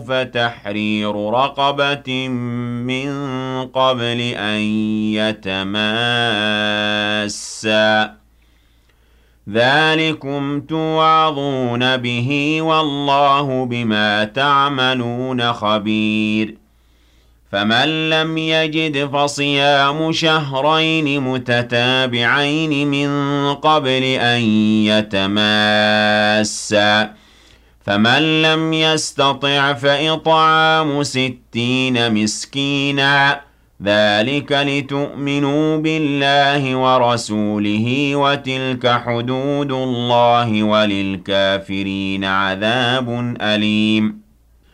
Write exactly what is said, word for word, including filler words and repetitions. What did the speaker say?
فتحرير رقبة من قبل أن يتماسا ذلكم توعظون به والله بما تعملون خبير فمن لم يجد فصيام شهرين متتابعين من قبل أن يتماسا فمن لم يستطع فإطعام ستين مسكينا ذلك لتؤمنوا بالله ورسوله وتلك حدود الله وللكافرين عذاب أليم